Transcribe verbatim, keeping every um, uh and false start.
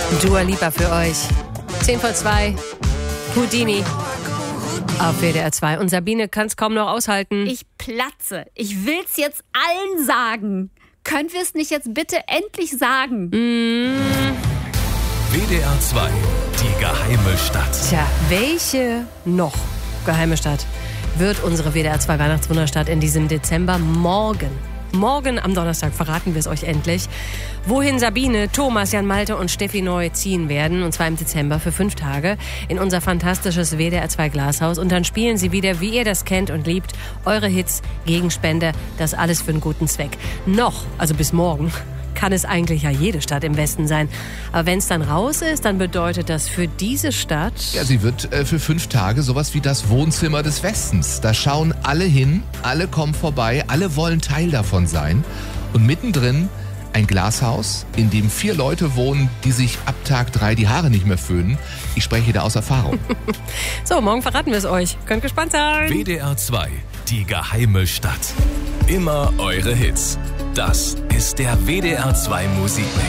Dua Lipa für euch. zehn vor zwei. Houdini auf W D R zwei. Und Sabine kann es kaum noch aushalten. Ich platze. Ich will's jetzt allen sagen. Können wir es nicht jetzt bitte endlich sagen? Mm. W D R zwei, die geheime Stadt. Tja, welche noch geheime Stadt wird unsere W D R zwei Weihnachtswunderstadt in diesem Dezember? Morgen. Morgen am Donnerstag verraten wir es euch endlich, wohin Sabine, Thomas, Jan Malte und Steffi Neu ziehen werden. Und zwar im Dezember für fünf Tage in unser fantastisches W D R zwei Glashaus. Und dann spielen sie wieder, wie ihr das kennt und liebt, eure Hits, Gegenspende, das alles für einen guten Zweck. Noch, also bis morgen, kann es eigentlich ja jede Stadt im Westen sein. Aber wenn es dann raus ist, dann bedeutet das für diese Stadt... Ja, sie wird äh, für fünf Tage sowas wie das Wohnzimmer des Westens. Da schauen alle hin, alle kommen vorbei, alle wollen Teil davon sein. Und mittendrin ein Glashaus, in dem vier Leute wohnen, die sich ab Tag drei die Haare nicht mehr föhnen. Ich spreche da aus Erfahrung. So, morgen verraten wir es euch. Könnt gespannt sein. W D R zwei, die geheime Stadt. Immer eure Hits. Das ist der W D R zwei Musikmix.